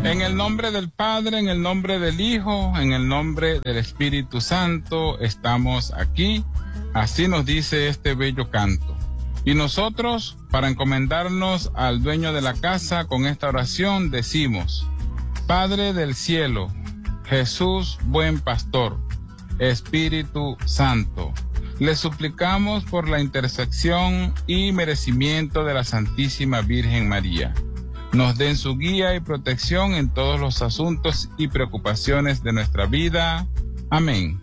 En el nombre del Padre, en el nombre del Hijo, en el nombre del Espíritu Santo, estamos aquí. Así nos dice este bello canto. Y nosotros, para encomendarnos al dueño de la casa, con esta oración decimos: Padre del cielo, Jesús, buen pastor, Espíritu Santo, le suplicamos por la intercesión y merecimiento de la Santísima Virgen María, nos den su guía y protección en todos los asuntos y preocupaciones de nuestra vida. Amén.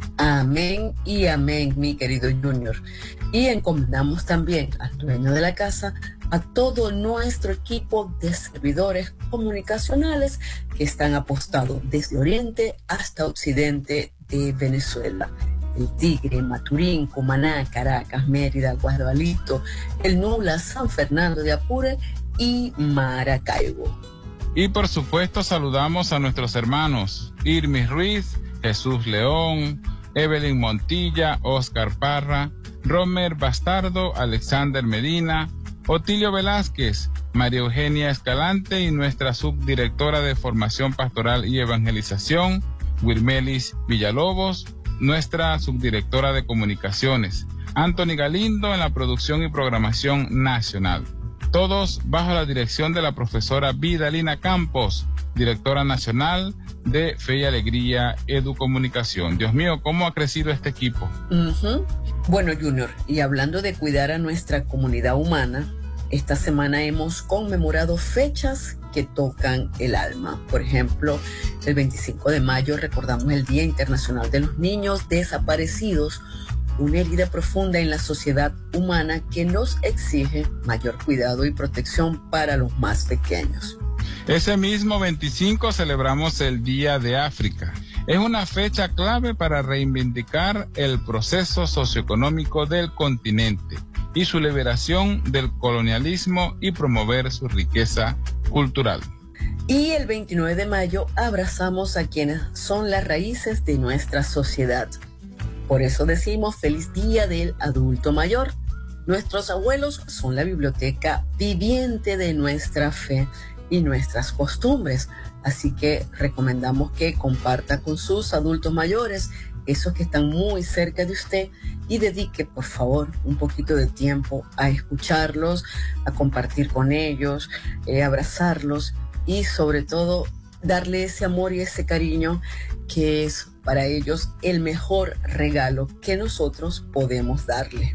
Amén y amén, mi querido Junior. Y encomendamos también al dueño de la casa, a todo nuestro equipo de servidores comunicacionales que están apostados desde Oriente hasta Occidente de Venezuela. El Tigre, Maturín, Cumaná, Caracas, Mérida, Guadalito, El Nula, San Fernando de Apure y Maracaibo. Y por supuesto saludamos a nuestros hermanos Irmis Ruiz, Jesús León, Evelyn Montilla, Oscar Parra, Romer Bastardo, Alexander Medina, Otilio Velázquez, María Eugenia Escalante y nuestra subdirectora de Formación Pastoral y Evangelización, Wilmelis Villalobos, nuestra subdirectora de Comunicaciones, Anthony Galindo en la producción y programación nacional. Todos bajo la dirección de la profesora Vidalina Campos, directora nacional de Fe y Alegría Educomunicación. Dios mío, ¿cómo ha crecido este equipo? Bueno, Junior, y hablando de cuidar a nuestra comunidad humana, esta semana hemos conmemorado fechas que tocan el alma. Por ejemplo, el 25 de mayo recordamos el Día Internacional de los Niños Desaparecidos, una herida profunda en la sociedad humana que nos exige mayor cuidado y protección para los más pequeños. Ese mismo 25 celebramos el Día de África. Es una fecha clave para reivindicar el proceso socioeconómico del continente y su liberación del colonialismo y promover su riqueza cultural. Y el 29 de mayo abrazamos a quienes son las raíces de nuestra sociedad. Por eso decimos feliz Día del Adulto Mayor. Nuestros abuelos son la biblioteca viviente de nuestra fe y nuestras costumbres. Así que recomendamos que comparta con sus adultos mayores, esos que están muy cerca de usted, y dedique, por favor, un poquito de tiempo a escucharlos, a compartir con ellos, abrazarlos y sobre todo darle ese amor y ese cariño que es para ellos el mejor regalo que nosotros podemos darle.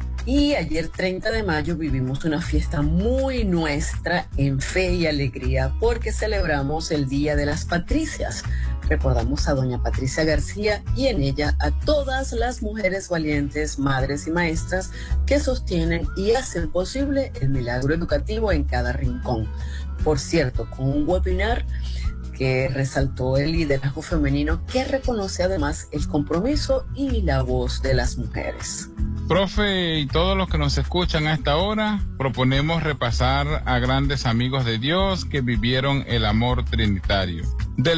Y ayer 30 de mayo vivimos una fiesta muy nuestra en Fe y Alegría porque celebramos el Día de las Patricias. Recordamos a doña Patricia García y en ella a todas las mujeres valientes, madres y maestras que sostienen y hacen posible el milagro educativo en cada rincón. Por cierto, con un webinar que resaltó el liderazgo femenino que reconoce además el compromiso y la voz de las mujeres. Profe y todos los que nos escuchan a esta hora, proponemos repasar a grandes amigos de Dios que vivieron el amor trinitario, del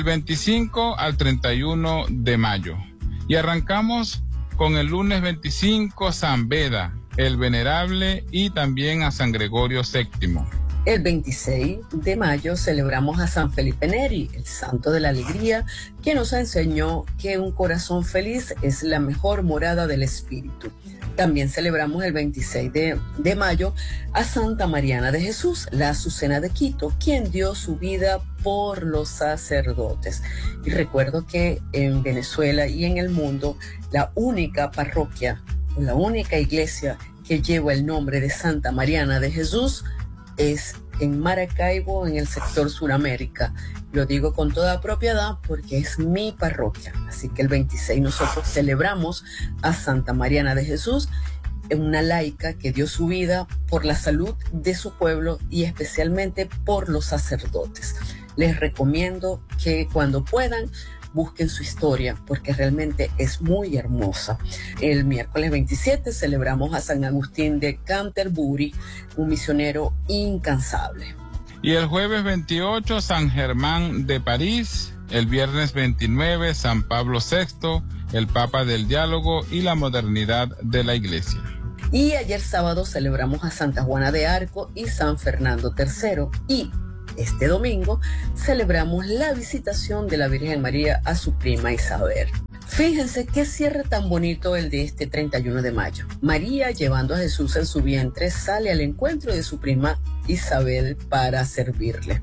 25 al 31 de mayo. Y arrancamos con el lunes 25, San Beda, el Venerable, y también a San Gregorio VII. El 26 de mayo celebramos a San Felipe Neri, el santo de la alegría, que nos enseñó que un corazón feliz es la mejor morada del espíritu. También celebramos el 26 de mayo a Santa Mariana de Jesús, la Azucena de Quito, quien dio su vida por los sacerdotes. Y recuerdo que en Venezuela y en el mundo, la única parroquia, o la única iglesia que lleva el nombre de Santa Mariana de Jesús es en Maracaibo, en el sector Suramérica. Lo digo con toda propiedad porque es mi parroquia. Así que el 26 nosotros celebramos a Santa Mariana de Jesús, una laica que dio su vida por la salud de su pueblo y especialmente por los sacerdotes. Les recomiendo que cuando puedan busquen su historia porque realmente es muy hermosa. El miércoles 27 celebramos a San Agustín de Canterbury, un misionero incansable. Y el jueves 28, San Germán de París. El viernes 29, San Pablo VI, el Papa del Diálogo y la modernidad de la Iglesia. Y ayer sábado celebramos a Santa Juana de Arco y San Fernando III. Y este domingo celebramos la visitación de la Virgen María a su prima Isabel. Fíjense qué cierre tan bonito el de este 31 de mayo. María, llevando a Jesús en su vientre, sale al encuentro de su prima Isabel para servirle.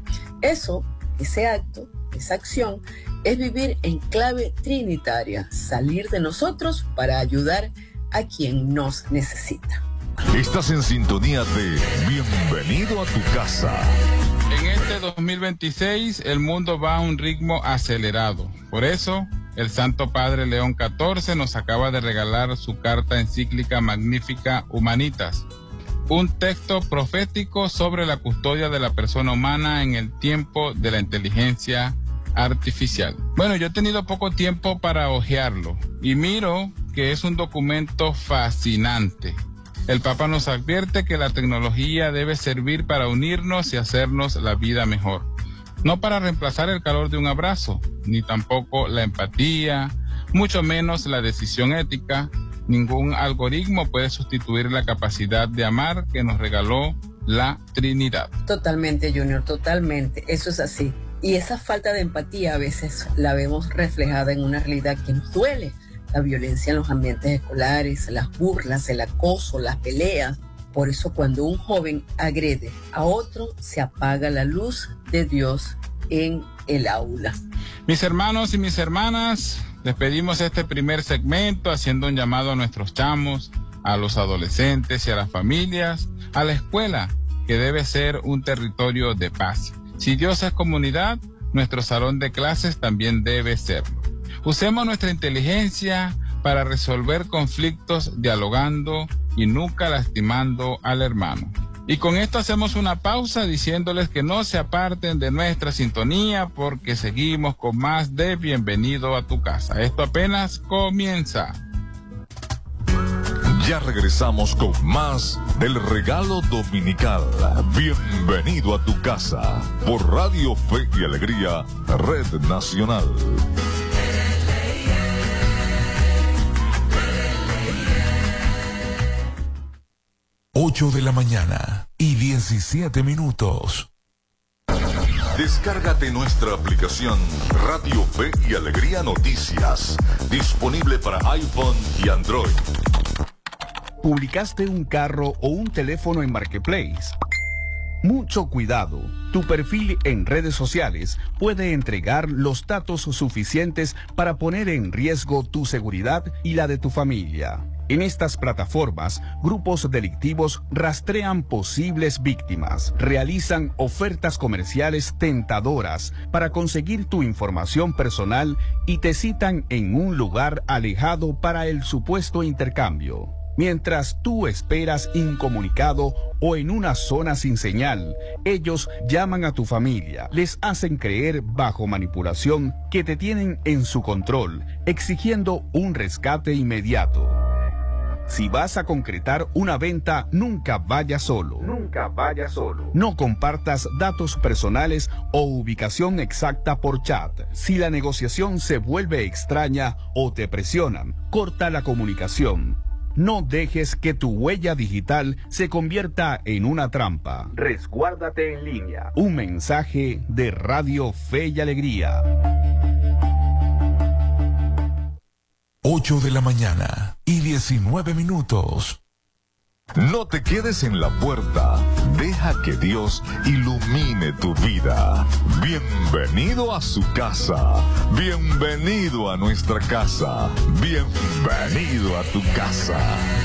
Ese acto, esa acción, es vivir en clave trinitaria, salir de nosotros para ayudar a quien nos necesita. Estás en sintonía de Bienvenido a tu casa. En este 2026 el mundo va a un ritmo acelerado. Por eso, el Santo Padre León XIV nos acaba de regalar su carta encíclica magnífica Humanitas, un texto profético sobre la custodia de la persona humana en el tiempo de la inteligencia artificial. Bueno, yo he tenido poco tiempo para hojearlo y miro que es un documento fascinante. El Papa nos advierte que la tecnología debe servir para unirnos y hacernos la vida mejor. No para reemplazar el calor de un abrazo, ni tampoco la empatía, mucho menos la decisión ética. Ningún algoritmo puede sustituir la capacidad de amar que nos regaló la Trinidad. Totalmente, Junior, totalmente. Eso es así. Y esa falta de empatía a veces la vemos reflejada en una realidad que nos duele. La violencia en los ambientes escolares, las burlas, el acoso, las peleas. Por eso cuando un joven agrede a otro, se apaga la luz de Dios en el aula. Mis hermanos y mis hermanas, despedimos este primer segmento haciendo un llamado a nuestros chamos, a los adolescentes y a las familias, a la escuela, que debe ser un territorio de paz. Si Dios es comunidad, nuestro salón de clases también debe serlo. Usemos nuestra inteligencia para resolver conflictos dialogando y nunca lastimando al hermano. Y con esto hacemos una pausa diciéndoles que no se aparten de nuestra sintonía porque seguimos con más de Bienvenido a tu casa. Esto apenas comienza. Ya regresamos con más del regalo dominical. Bienvenido a tu casa por Radio Fe y Alegría, Red Nacional. 8 de la mañana y 17 minutos. Descárgate nuestra aplicación Radio Fe y Alegría Noticias, disponible para iPhone y Android. ¿Publicaste un carro o un teléfono en Marketplace? Mucho cuidado. Tu perfil en redes sociales puede entregar los datos suficientes para poner en riesgo tu seguridad y la de tu familia. En estas plataformas, grupos delictivos rastrean posibles víctimas, realizan ofertas comerciales tentadoras para conseguir tu información personal y te citan en un lugar alejado para el supuesto intercambio. Mientras tú esperas incomunicado o en una zona sin señal, ellos llaman a tu familia, les hacen creer bajo manipulación que te tienen en su control, exigiendo un rescate inmediato. Si vas a concretar una venta, nunca vayas solo. Nunca vayas solo. No compartas datos personales o ubicación exacta por chat. Si la negociación se vuelve extraña o te presionan, corta la comunicación. No dejes que tu huella digital se convierta en una trampa. Resguárdate en línea. Un mensaje de Radio Fe y Alegría. 8 de la mañana y 19 minutos. No te quedes en la puerta. Deja que Dios ilumine tu vida. Bienvenido a su casa. Bienvenido a nuestra casa. Bienvenido a tu casa.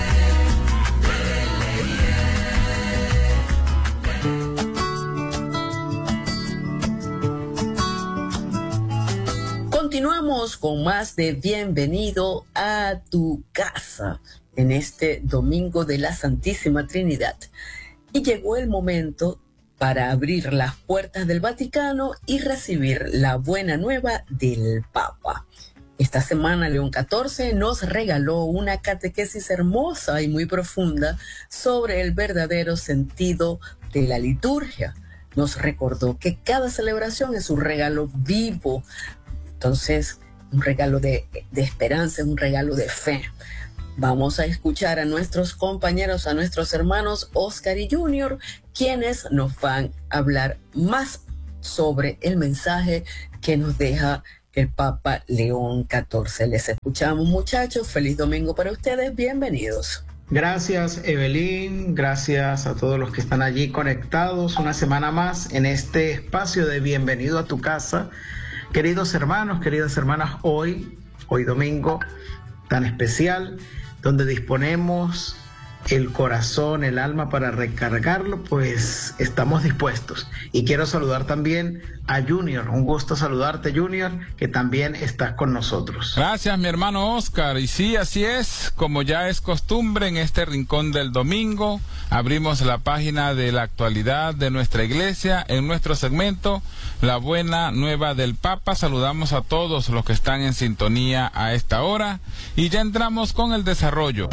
Continuamos con más de Bienvenido a tu casa en este domingo de la Santísima Trinidad. Y llegó el momento para abrir las puertas del Vaticano y recibir la buena nueva del Papa. Esta semana León XIV nos regaló una catequesis hermosa y muy profunda sobre el verdadero sentido de la liturgia. Nos recordó que cada celebración es un regalo vivo. Entonces, un regalo de esperanza, un regalo de fe. Vamos a escuchar a nuestros compañeros, a nuestros hermanos Oscar y Junior, quienes nos van a hablar más sobre el mensaje que nos deja el Papa León XIV. Les escuchamos, muchachos. Feliz domingo para ustedes. Bienvenidos. Gracias, Evelyn. Gracias a todos los que están allí conectados una semana más en este espacio de Bienvenido a tu casa. Queridos hermanos, queridas hermanas, hoy domingo tan especial, donde disponemos el corazón, el alma para recargarlo, pues estamos dispuestos. Y quiero saludar también a Junior. Un gusto saludarte, Junior, que también estás con nosotros. Gracias, mi hermano Oscar. Y sí, así es, como ya es costumbre en este rincón del domingo, abrimos la página de la actualidad de nuestra iglesia en nuestro segmento La Buena Nueva del Papa. Saludamos a todos los que están en sintonía a esta hora y ya entramos con el desarrollo.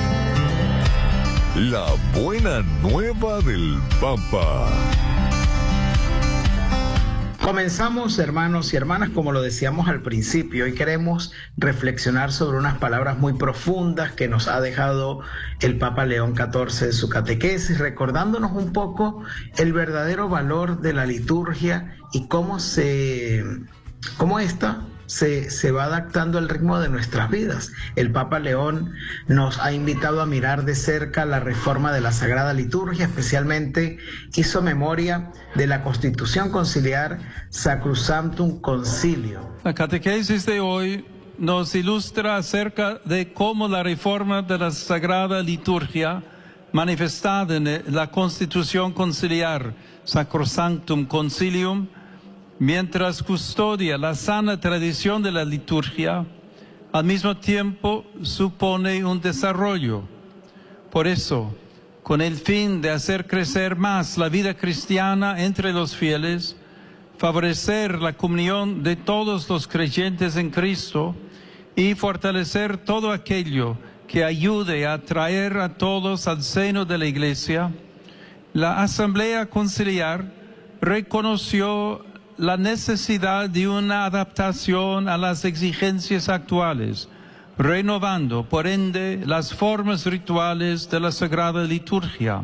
La Buena Nueva del Papa. Comenzamos, hermanos y hermanas, como lo decíamos al principio, y queremos reflexionar sobre unas palabras muy profundas que nos ha dejado el Papa León XIV en su catequesis, recordándonos un poco el verdadero valor de la liturgia y cómo esta se va adaptando al ritmo de nuestras vidas. El Papa León nos ha invitado a mirar de cerca la reforma de la Sagrada Liturgia, especialmente hizo memoria de la Constitución Conciliar Sacrosanctum Concilium. La catequesis de hoy nos ilustra acerca de cómo la reforma de la Sagrada Liturgia, manifestada en la Constitución Conciliar Sacrosanctum Concilium, mientras custodia la sana tradición de la liturgia, al mismo tiempo supone un desarrollo. Por eso, con el fin de hacer crecer más la vida cristiana entre los fieles, favorecer la comunión de todos los creyentes en Cristo y fortalecer todo aquello que ayude a traer a todos al seno de la Iglesia, la Asamblea Conciliar reconoció la necesidad de una adaptación a las exigencias actuales, renovando, por ende, las formas rituales de la Sagrada Liturgia.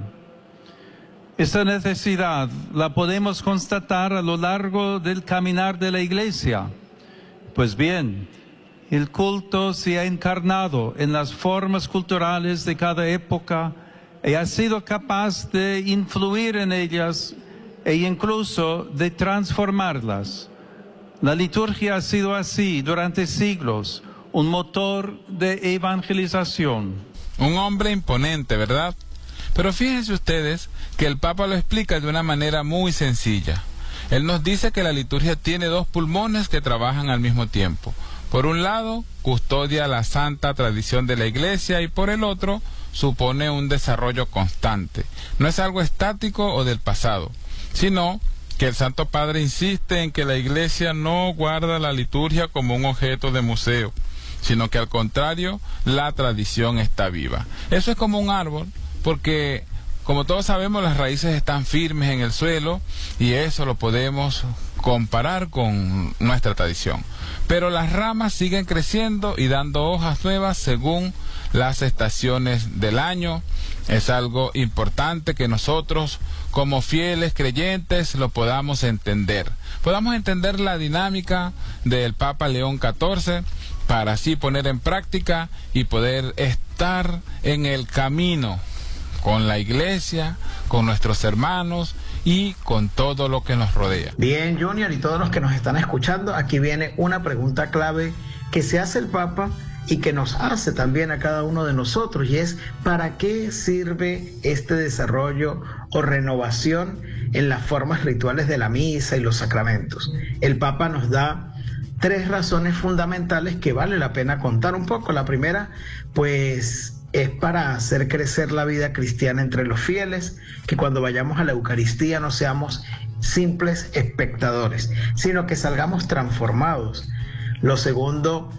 Esta necesidad la podemos constatar a lo largo del caminar de la Iglesia. Pues bien, el culto se ha encarnado en las formas culturales de cada época y ha sido capaz de influir en ellas e incluso de transformarlas. La liturgia ha sido así durante siglos, un motor de evangelización. Un hombre imponente, ¿verdad? Pero fíjense ustedes que el Papa lo explica de una manera muy sencilla. Él nos dice que la liturgia tiene dos pulmones que trabajan al mismo tiempo. Por un lado, custodia la santa tradición de la Iglesia y por el otro, supone un desarrollo constante. No es algo estático o del pasado, sino que el Santo Padre insiste en que la Iglesia no guarda la liturgia como un objeto de museo, sino que al contrario, la tradición está viva. Eso es como un árbol, porque como todos sabemos, las raíces están firmes en el suelo y eso lo podemos comparar con nuestra tradición. Pero las ramas siguen creciendo y dando hojas nuevas según las estaciones del año. Es algo importante que nosotros, como fieles creyentes, lo podamos entender. Podamos entender la dinámica del Papa León XIV para así poner en práctica y poder estar en el camino con la Iglesia, con nuestros hermanos y con todo lo que nos rodea. Bien, Junior, y todos los que nos están escuchando, aquí viene una pregunta clave que se hace el Papa y que nos hace también a cada uno de nosotros, y es: ¿para qué sirve este desarrollo o renovación en las formas rituales de la misa y los sacramentos? El Papa nos da 3 razones fundamentales que vale la pena contar un poco. La primera, pues, es para hacer crecer la vida cristiana entre los fieles, que cuando vayamos a la Eucaristía no seamos simples espectadores, sino que salgamos transformados. Lo segundo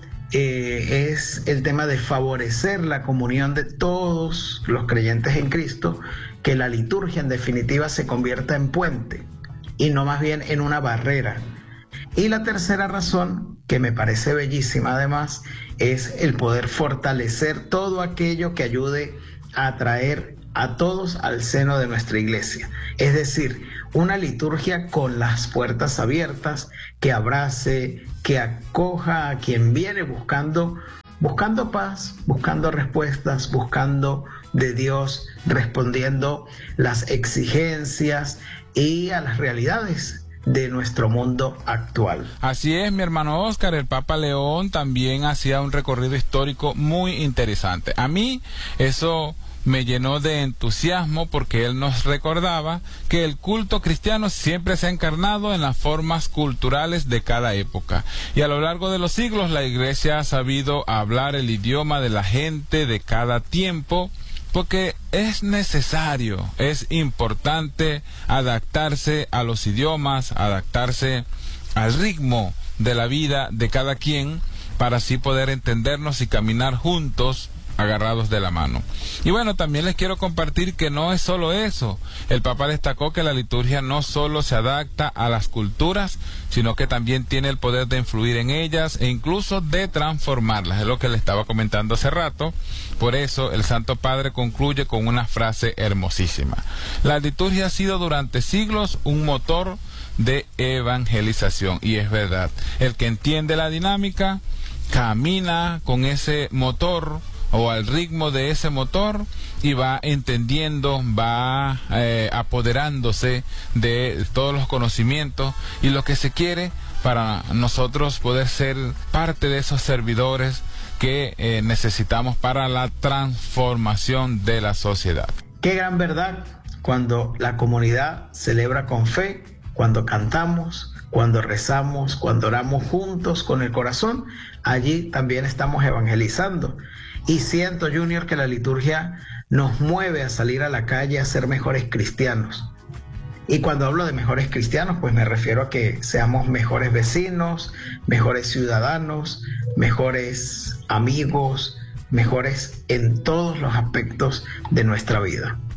es el tema de favorecer la comunión de todos los creyentes en Cristo, que la liturgia en definitiva se convierta en puente y no más bien en una barrera. Y la tercera razón, que me parece bellísima además, es el poder fortalecer todo aquello que ayude a atraer a todos al seno de nuestra iglesia. Es decir, una liturgia con las puertas abiertas, que abrace, que acoja a quien viene buscando paz, buscando respuestas, buscando de Dios, respondiendo las exigencias y a las realidades de nuestro mundo actual. Así es, mi hermano Oscar, el Papa León también hacía un recorrido histórico muy interesante. A mí eso me llenó de entusiasmo porque él nos recordaba que el culto cristiano siempre se ha encarnado en las formas culturales de cada época. Y a lo largo de los siglos la Iglesia ha sabido hablar el idioma de la gente de cada tiempo, porque es necesario, es importante adaptarse a los idiomas, adaptarse al ritmo de la vida de cada quien, para así poder entendernos y caminar juntos, agarrados de la mano. Y bueno, también les quiero compartir que no es solo eso. El Papa destacó que la liturgia no solo se adapta a las culturas, sino que también tiene el poder de influir en ellas e incluso de transformarlas. Es lo que le estaba comentando hace rato. Por eso el Santo Padre concluye con una frase hermosísima: la liturgia ha sido durante siglos un motor de evangelización. Y es verdad, el que entiende la dinámica camina con ese motor o al ritmo de ese motor y va entendiendo, va apoderándose de todos los conocimientos y lo que se quiere para nosotros poder ser parte de esos servidores que necesitamos para la transformación de la sociedad. Qué gran verdad cuando la comunidad celebra con fe, cuando cantamos, cuando rezamos, cuando oramos juntos con el corazón. Allí también estamos evangelizando. Y siento, Junior, que la liturgia nos mueve a salir a la calle a ser mejores cristianos. Y cuando hablo de mejores cristianos, pues me refiero a que seamos mejores vecinos, mejores ciudadanos, mejores amigos, mejores en todos los aspectos de nuestra vida.